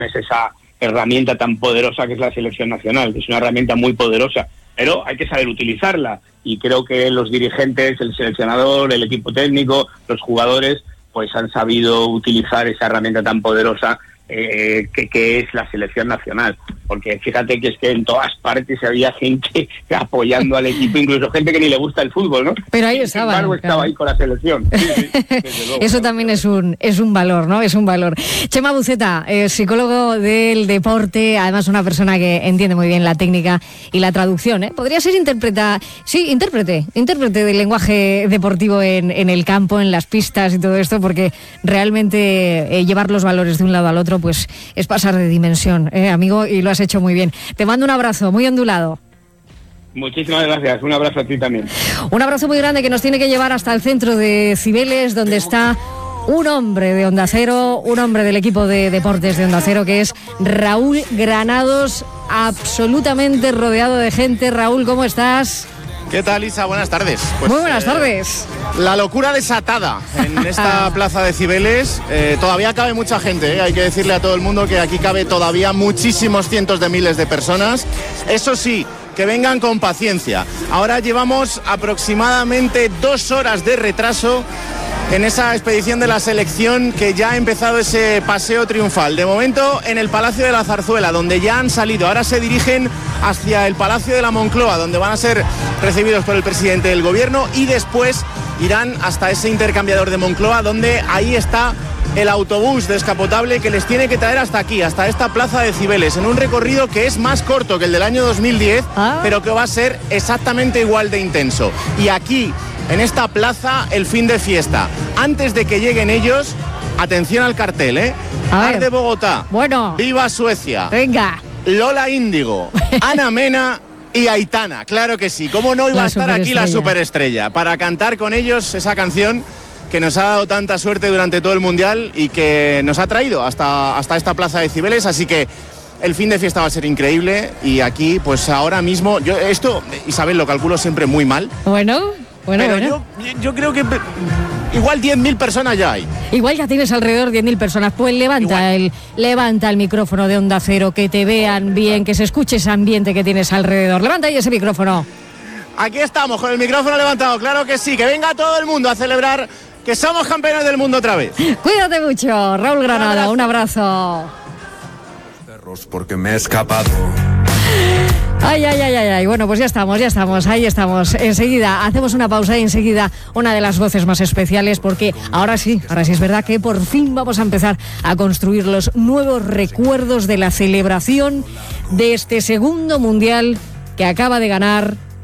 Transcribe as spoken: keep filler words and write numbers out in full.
es esa herramienta tan poderosa que es la selección nacional, que es una herramienta muy poderosa, pero hay que saber utilizarla, y creo que los dirigentes, el seleccionador, el equipo técnico, los jugadores, pues han sabido utilizar esa herramienta tan poderosa eh, que, que es la selección nacional. Porque fíjate que es que en todas partes había gente apoyando al equipo, incluso gente que ni le gusta el fútbol, ¿no? Pero ahí estaba. Sin embargo, estaba claro. ahí con la selección. Sí, sí, desde luego. Eso también es un es un valor, ¿no? Es un valor. Chema Buceta, eh, psicólogo del deporte, además una persona que entiende muy bien la técnica y la traducción, ¿eh? Podría ser interpreta, sí, intérprete, intérprete del lenguaje deportivo en, en el campo, en las pistas y todo esto, porque realmente eh, llevar los valores de un lado al otro, pues es pasar de dimensión, ¿eh, amigo? Y lo has hecho muy bien. Te mando un abrazo muy ondulado. Muchísimas gracias, un abrazo a ti también. Un abrazo muy grande que nos tiene que llevar hasta el centro de Cibeles, donde está un hombre de Onda Cero, un hombre del equipo de deportes de Onda Cero, que es Raúl Granados, absolutamente rodeado de gente. Raúl, ¿cómo estás? ¿Qué tal, Isa? Buenas tardes. Pues, Muy buenas eh, tardes. La locura desatada en esta plaza de Cibeles. Eh, todavía cabe mucha gente, ¿eh? Hay que decirle a todo el mundo que aquí cabe todavía muchísimos cientos de miles de personas. Eso sí, que vengan con paciencia. Ahora llevamos aproximadamente dos horas de retraso en esa expedición de la selección, que ya ha empezado ese paseo triunfal. De momento en el Palacio de la Zarzuela, donde ya han salido. Ahora se dirigen hacia el Palacio de la Moncloa, donde van a ser recibidos por el presidente del gobierno, y después irán hasta ese intercambiador de Moncloa, donde ahí está el autobús descapotable que les tiene que traer hasta aquí, hasta esta plaza de Cibeles, en un recorrido que es más corto que el del año dos mil diez, ah. pero que va a ser exactamente igual de intenso. Y aquí, en esta plaza, el fin de fiesta. Antes de que lleguen ellos, atención al cartel, ¿eh? Arde Bogotá, bueno, Viva Suecia, venga, Lola Índigo, Ana Mena y Aitana. Claro que sí, ¿cómo no iba la a estar aquí la superestrella? Para cantar con ellos esa canción que nos ha dado tanta suerte durante todo el Mundial y que nos ha traído hasta, hasta esta plaza de Cibeles. Así que el fin de fiesta va a ser increíble, y aquí, pues ahora mismo, yo esto, Isabel, lo calculo siempre muy mal. Bueno, bueno, pero bueno. Yo, yo creo que igual diez mil personas ya hay. Igual ya tienes alrededor diez mil personas. Pues levanta el, levanta el micrófono de Onda Cero, que te vean bien, que se escuche ese ambiente que tienes alrededor. Levanta ahí ese micrófono. Aquí estamos, con el micrófono levantado, claro que sí. Que venga todo el mundo a celebrar que somos campeones del mundo otra vez. Cuídate mucho, Raúl Granada, un abrazo. Perros, porque me he escapado. Ay, ay, ay, ay, ay. Bueno, pues ya estamos, ya estamos, ahí estamos. Enseguida hacemos una pausa y enseguida una de las voces más especiales, porque ahora sí, ahora sí es verdad que por fin vamos a empezar a construir los nuevos recuerdos de la celebración de este segundo mundial que acaba de ganar